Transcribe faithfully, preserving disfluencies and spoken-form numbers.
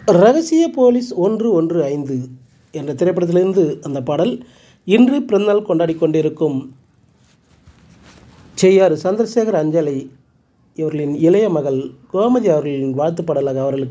ரகசிய போலீஸ் ஒன்று ஒன்று ஐந்து என்ற திரைப்படத்திலிருந்து அந்த பாடல். இன்று பிறந்தநாள் கொண்டாடி கொண்டிருக்கும் செய்யாறு சந்திரசேகர் அஞ்சலை இவர்களின் இளைய மகள் கோமதி அவர்களின் வாழ்த்து பாடலாக அவர்களுக்கு